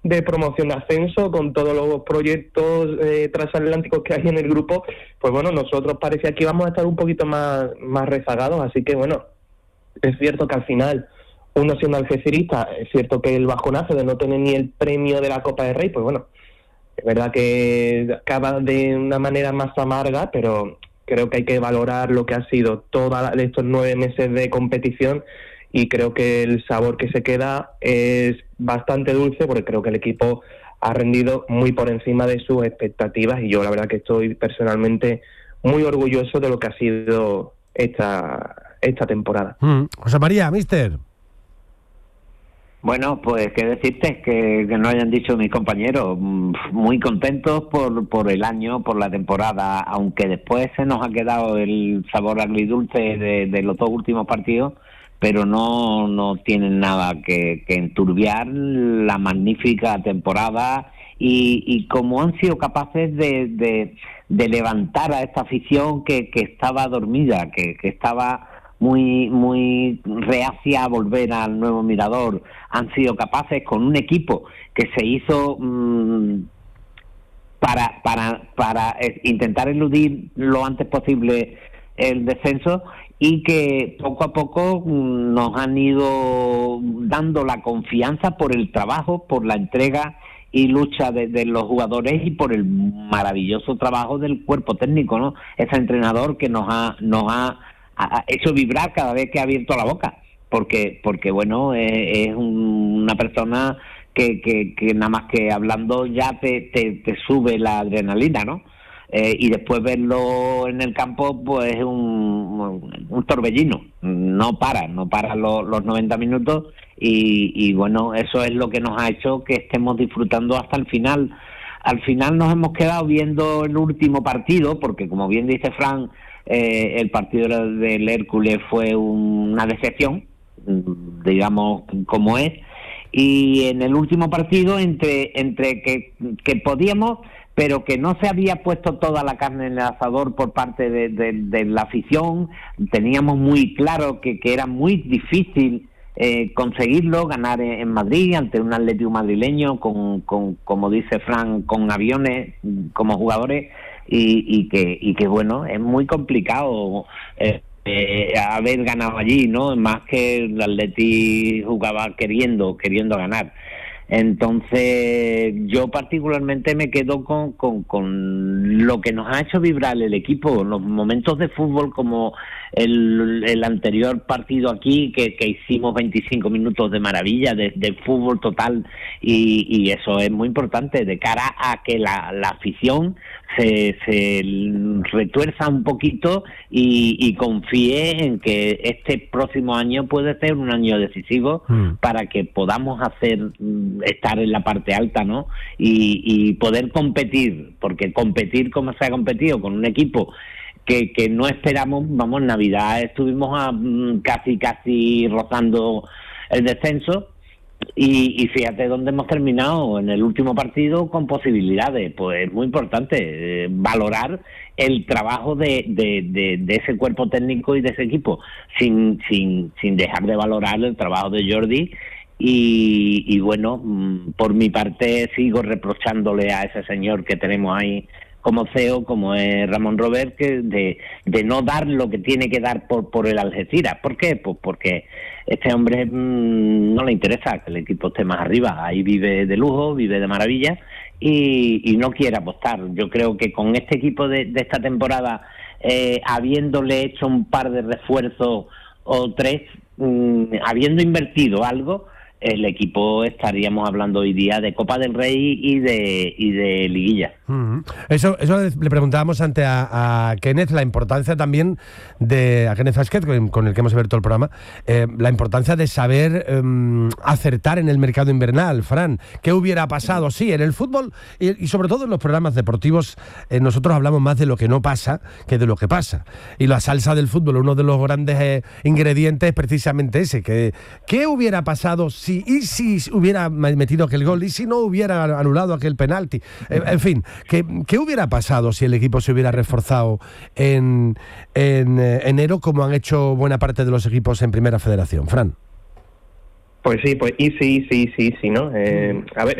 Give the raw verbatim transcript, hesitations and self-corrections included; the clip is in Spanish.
de promoción de ascenso, con todos los proyectos eh, transatlánticos que hay en el grupo, pues bueno, nosotros parecía que íbamos a estar un poquito más, más rezagados, así que bueno, es cierto que al final, uno siendo algeciras, es cierto que el bajonazo de no tener ni el premio de la Copa del Rey, pues bueno, es verdad que acaba de una manera más amarga, pero creo que hay que valorar lo que ha sido todos estos nueve meses de competición, y creo que el sabor que se queda es bastante dulce, porque creo que el equipo ha rendido muy por encima de sus expectativas, y yo la verdad que estoy personalmente muy orgulloso de lo que ha sido esta, esta temporada. Mm. José María, míster. Bueno, pues qué decirte, que, que no hayan dicho mis compañeros, muy contentos por, por el año, por la temporada, aunque después se nos ha quedado el sabor agridulce de, de los dos últimos partidos, pero no, no tienen nada que, que enturbiar la magnífica temporada y, y como han sido capaces de, de, de levantar a esta afición que, que estaba dormida, que, que estaba muy muy reacia a volver al nuevo Mirador. Han sido capaces con un equipo que se hizo mmm, para para para intentar eludir lo antes posible el descenso, y que poco a poco mmm, nos han ido dando la confianza por el trabajo, por la entrega y lucha de, de los jugadores y por el maravilloso trabajo del cuerpo técnico, ¿no? Ese entrenador que nos ha nos ha ha hecho vibrar cada vez que ha abierto la boca, porque porque bueno, es, es un, una persona que, que, que nada más que hablando ya te, te, te sube la adrenalina, ¿no? Eh, y después verlo en el campo, pues es un, un torbellino, no para, no para los, los noventa minutos, y, y bueno, eso es lo que nos ha hecho que estemos disfrutando hasta el final. Al final nos hemos quedado viendo el último partido, porque como bien dice Fran, Eh, el partido del Hércules fue una decepción, digamos como es, y en el último partido entre entre que, que podíamos, pero que no se había puesto toda la carne en el asador por parte de, de, de la afición. Teníamos muy claro que, que era muy difícil eh, conseguirlo, ganar en, en Madrid ante un Atlético madrileño con, con, como dice Fran, con aviones como jugadores. Y, y que y que bueno, es muy complicado eh, eh, haber ganado allí, ¿no? Más que el Atleti jugaba queriendo queriendo ganar. Entonces yo particularmente me quedo con, con, con lo que nos ha hecho vibrar el equipo, los momentos de fútbol como el, el anterior partido aquí, que, que hicimos veinticinco minutos de maravilla, de, de fútbol total, y, y eso es muy importante de cara a que la, la afición se, se retuerza un poquito y, y confíe en que este próximo año puede ser un año decisivo mm. para que podamos hacer estar en la parte alta, ¿no? Y, y poder competir, porque competir como se ha competido con un equipo que, que no esperamos, vamos, en Navidad estuvimos a, casi casi rozando el descenso. Y, y fíjate dónde hemos terminado en el último partido con posibilidades. Pues es muy importante eh, valorar el trabajo de, de, de, de ese cuerpo técnico y de ese equipo, sin, sin, sin dejar de valorar el trabajo de Jordi. Y, y bueno, por mi parte sigo reprochándole a ese señor que tenemos ahí como C E O, como es Ramón Robert, que de, de no dar lo que tiene que dar por, por el Algeciras. ¿Por qué? Pues porque este hombre mmm, no le interesa que el equipo esté más arriba. Ahí vive de lujo, vive de maravilla y, y no quiere apostar. Yo creo que con este equipo de, de esta temporada, eh, habiéndole hecho un par de refuerzos o tres, mmm, habiendo invertido algo, el equipo estaríamos hablando hoy día de Copa del Rey y de y de liguilla. Uh-huh. Eso eso le preguntábamos ante a, a Kenneth, la importancia también de a Kenneth Asquet, con, con el que hemos abierto el programa, eh, la importancia de saber eh, acertar en el mercado invernal. Fran, ¿qué hubiera pasado? Sí, en el fútbol y, y sobre todo en los programas deportivos eh, nosotros hablamos más de lo que no pasa que de lo que pasa. Y la salsa del fútbol, uno de los grandes eh, ingredientes es precisamente ese, que ¿qué hubiera pasado si y si hubiera metido aquel gol, y si no hubiera anulado aquel penalti? En, en fin, ¿qué, ¿qué hubiera pasado si el equipo se hubiera reforzado en, en eh, enero, como han hecho buena parte de los equipos en Primera Federación? Fran. Pues sí, pues y sí, sí, sí, sí, ¿no? Eh, a ver,